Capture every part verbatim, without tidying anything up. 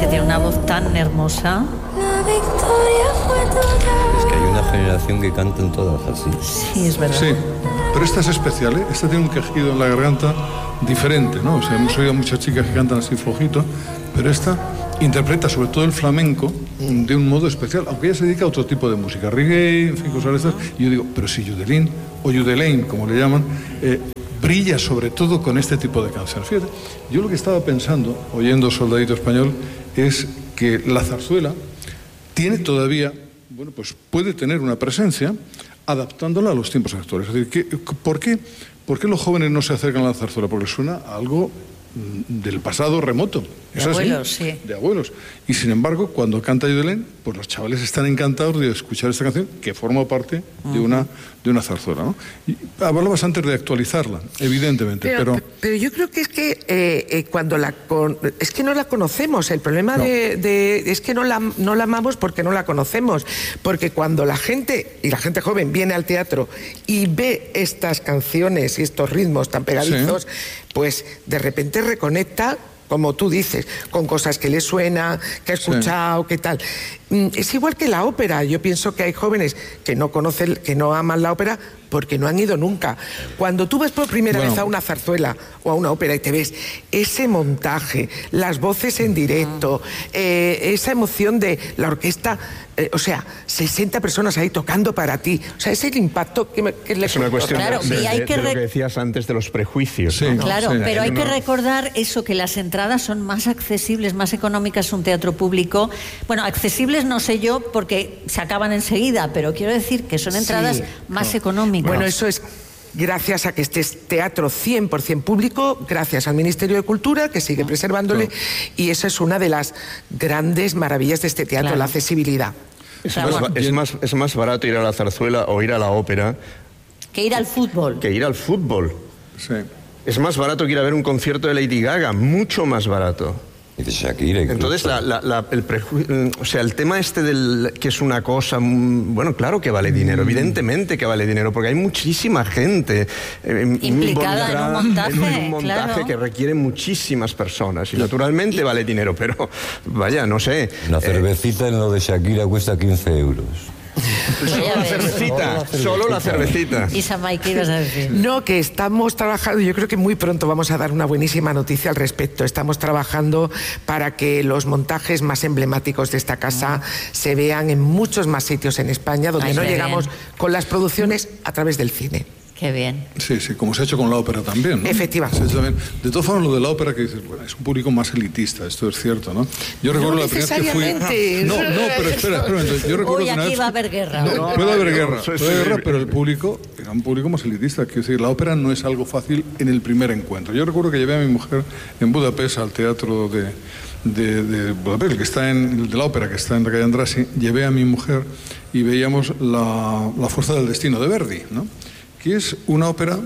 que tiene una voz tan hermosa. Es que hay una generación que cantan todas así. Sí, es verdad. Sí, pero esta es especial, ¿eh? Esta tiene un quejido en la garganta diferente, ¿no? O sea, hemos oído a muchas chicas que cantan así flojito, pero esta interpreta sobre todo el flamenco de un modo especial, aunque ella se dedica a otro tipo de música, reggae, en fin, cosas de estas. Y yo digo, pero si Yudelín, o Yudelaine, como le llaman, eh, brilla sobre todo con este tipo de canciones. Fíjate, yo lo que estaba pensando, oyendo Soldadito Español, es que la zarzuela tiene todavía, bueno, pues puede tener una presencia adaptándola a los tiempos actuales. Es decir, ¿qué, ¿por qué, ¿por qué los jóvenes no se acercan a la zarzuela? Porque suena a algo del pasado remoto. De abuelos, sí. De abuelos. Y sin embargo, cuando canta Yudelén, pues los chavales están encantados de escuchar esta canción que forma parte uh-huh. de una de una zarzuela, ¿no? Y hablabas antes de actualizarla, evidentemente, pero... Pero, pero yo creo que es que eh, eh, cuando la... Con, es que no la conocemos. El problema no. de, de... es que no la, no la amamos porque no la conocemos. Porque cuando la gente, y la gente joven, viene al teatro y ve estas canciones y estos ritmos tan pegadizos, sí. pues de repente reconecta, como tú dices, con cosas que le suena, que ha escuchado, sí. que tal. Es igual que la ópera. Yo pienso que hay jóvenes que no conocen, que no aman la ópera porque no han ido nunca. Cuando tú ves por primera bueno. vez a una zarzuela o a una ópera y te ves ese montaje, las voces en directo, eh, esa emoción de la orquesta, eh, o sea, sesenta personas ahí tocando para ti, o sea, ese es el impacto que, me, que le... Es una cuestión claro, de, de, y hay de, que de lo rec... que decías antes de los prejuicios. Sí, ¿no? Claro, sí, pero hay no. que recordar eso, que las entradas son más accesibles, más económicas, un teatro público. Bueno, accesibles no sé yo porque se acaban enseguida, pero quiero decir que son entradas sí, más no. económicas. Bueno, eso es gracias a que este es teatro cien por ciento público, gracias al Ministerio de Cultura, que sigue preservándole, claro. y esa es una de las grandes maravillas de este teatro, claro. la accesibilidad. Es, claro. más, es, más, es más barato ir a la zarzuela o ir a la ópera que ir al fútbol. Que ir al fútbol. Sí. Es más barato que ir a ver un concierto de Lady Gaga, mucho más barato. Y de Shakira. Entonces, la, la, la, el preju... o sea, el tema este del que es una cosa, bueno, claro que vale dinero, mm. evidentemente que vale dinero, porque hay muchísima gente eh, implicada en un montaje, en un montaje claro. que requiere muchísimas personas y naturalmente y... vale dinero, pero vaya, no sé. Una cervecita eh... en lo de Shakira cuesta quince euros. Solo la cervecita, solo la cervecita. Isamay, ¿qué ibas a decir? No, que estamos trabajando, yo creo que muy pronto vamos a dar una buenísima noticia al respecto. Estamos trabajando para que los montajes más emblemáticos de esta casa se vean en muchos más sitios en España, donde Ay, no llegamos bien. con las producciones a través del cine. Qué bien. Sí, sí, como se ha hecho con la ópera también, ¿no? Efectivamente. También. De todas formas, lo de la ópera que dices, bueno, es un público más elitista, esto es cierto, ¿no? Yo recuerdo no la primera vez que fui... No, no, pero espera, espera. Entonces, yo recuerdo Uy, aquí vez... va a haber guerra. No, no, puede no, haber no, guerra, no, puede haber guerra, pero el público era un público más elitista. Quiero decir, la ópera no es algo fácil en el primer encuentro. Yo recuerdo que llevé a mi mujer en Budapest al teatro de... De, de Budapest, el que está en de la ópera que está en la calle Andrassy, llevé a mi mujer y veíamos la, la Fuerza del Destino de Verdi, ¿no? Que es una ópera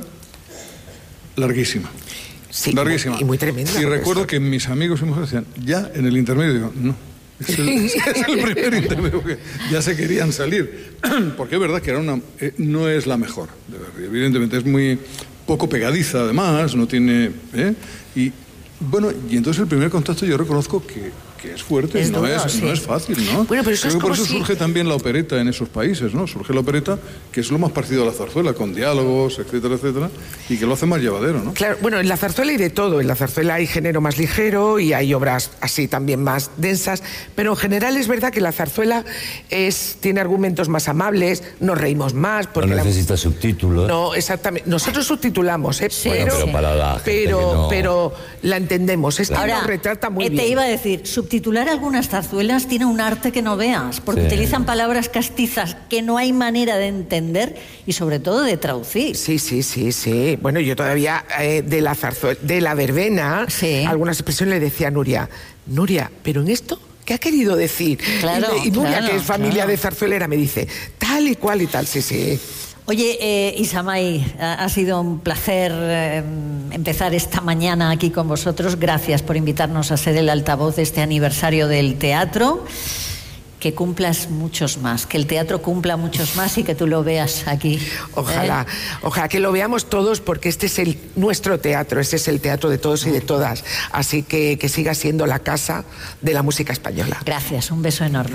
larguísima, sí, larguísima y muy tremenda. Y recuerdo que mis amigos y mujeres decían, ya en el intermedio, digo, no, es el, es el primer intermedio que ya se querían salir, porque es verdad que era una, eh, no es la mejor de Verdi, evidentemente es muy poco pegadiza además, no tiene, ¿eh? y bueno, y entonces el primer contacto yo reconozco que, que es fuerte, es no, duro, es, sí. no es fácil, ¿no? Bueno, pero eso Creo es que por como eso si... surge también la opereta en esos países, ¿no? Surge la opereta, que es lo más parecido a la zarzuela, con diálogos, etcétera, etcétera, y que lo hace más llevadero, ¿no? Claro, bueno, en la zarzuela hay de todo. En la zarzuela hay género más ligero y hay obras así también más densas, pero en general es verdad que la zarzuela es, tiene argumentos más amables, nos reímos más. Porque no necesita la... subtítulos. No, exactamente. Nosotros subtitulamos, ¿eh? Sí, pero, pero, para la gente pero, que no... pero la entendemos. Esta Ahora, nos retrata muy te bien. Te iba a decir, subtitular algunas zarzuelas tiene un arte que no veas, porque sí. utilizan palabras castizas que no hay manera de entender y sobre todo de traducir. Sí, sí, sí, sí. Bueno, yo todavía eh, de la zarzuela, de la verbena, sí. algunas expresiones le decía a Nuria, Nuria, ¿pero en esto qué ha querido decir? Claro, y, y Nuria, claro, que es familia claro. de zarzuelera, me dice, tal y cual y tal, sí, sí. Oye, eh, Isamay, ha, ha sido un placer eh, empezar esta mañana aquí con vosotros. Gracias por invitarnos a ser el altavoz de este aniversario del teatro. que cumplas muchos más, que el teatro cumpla muchos más y que tú lo veas aquí. Ojalá, ¿eh? Ojalá que lo veamos todos, porque este es el nuestro teatro, este es el teatro de todos y de todas. Así que que siga siendo la casa de la música española. Gracias, un beso enorme.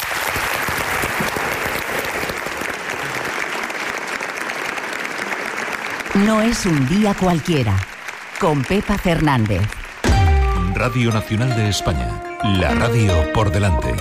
No es un día cualquiera, con Pepa Fernández. Radio Nacional de España, la radio por delante.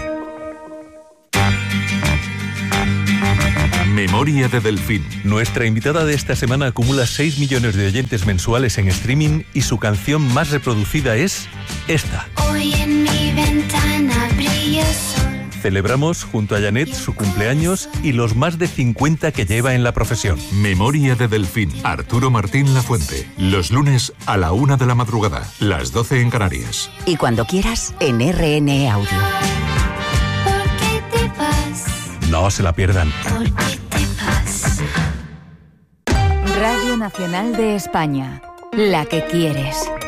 Memoria de Delfín. Nuestra invitada de esta semana acumula seis millones de oyentes mensuales en streaming y su canción más reproducida es esta. Hoy en mi ventana brilla el sol. Celebramos junto a Janet su cumpleaños y los más de cincuenta que lleva en la profesión. Memoria de Delfín. Arturo Martín Lafuente. Los lunes a la una de la madrugada, las doce en Canarias. Y cuando quieras, en R N E Audio. ¿Por qué te vas? No se la pierdan. ¿Por qué te vas? Radio Nacional de España, la que quieres.